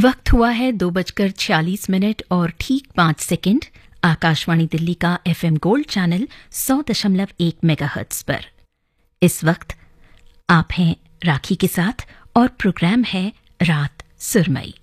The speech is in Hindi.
वक्त हुआ है 2:46 और ठीक 5 सेकंड। आकाशवाणी दिल्ली का FM गोल्ड चैनल 100.1 मेगाहर्ट्ज पर। इस वक्त आप हैं राखी के साथ और प्रोग्राम है रात सुरमई।